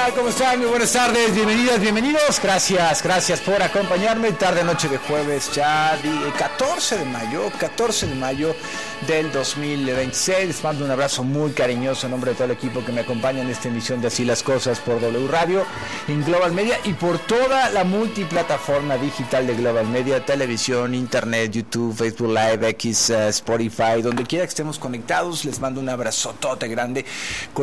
tal? ¿Cómo están? Muy buenas tardes, bienvenidas, bienvenidos. Gracias por acompañarme. Tarde, noche de jueves, ya 14 de mayo del 2026. Les mando un abrazo muy cariñoso en nombre de todo el equipo que me acompaña en esta emisión de Así las Cosas por W Radio, en Global Media y por toda la multiplataforma digital de Global Media, televisión, internet, YouTube, Facebook Live, X, Spotify, donde quiera que estemos conectados. Les mando un abrazotote grande con